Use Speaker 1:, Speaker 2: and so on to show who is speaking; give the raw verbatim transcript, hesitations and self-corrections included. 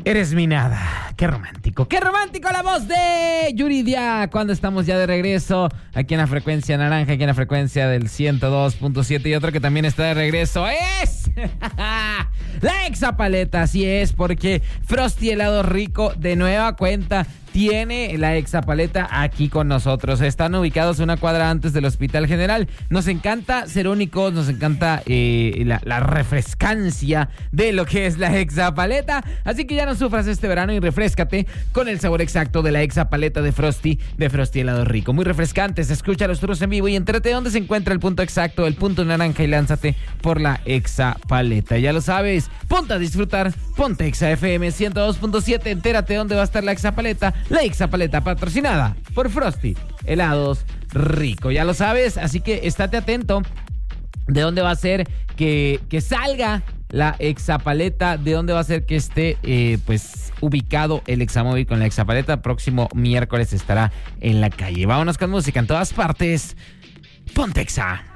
Speaker 1: Eres mi nada. Qué romántico. Qué romántico la voz de Yuridia. Cuando estamos ya de regreso aquí en la frecuencia naranja, aquí en la frecuencia del ciento dos punto siete. Y otro que también está de regreso es la Exapaleta. Así es, porque Frosty Helado Rico de nueva cuenta tiene la Exapaleta aquí con nosotros. Están ubicados una cuadra antes del Hospital General. Nos encanta ser únicos, nos encanta eh, la, la refrescancia de lo que es la Exapaleta. Así que ya no sufras este verano y refréscate con el sabor exacto de la Exapaleta de Frosty, de Frosty Helado Rico. Muy refrescantes, escucha los turnos en vivo y entérate dónde se encuentra el punto exacto, el punto naranja, y lánzate por la Exapaleta. Ya lo sabes, ponte a disfrutar, ponte Exa F M ciento dos punto siete, entérate dónde va a estar la Exapaleta. La Exapaleta patrocinada por Frosty Helados Rico, ya lo sabes, así que estate atento de dónde va a ser que, que salga la Exapaleta, de dónde va a ser que esté eh, pues ubicado el Examóvil con la Exapaleta. Próximo miércoles estará en la calle. Vámonos con música en todas partes. Ponte Exa.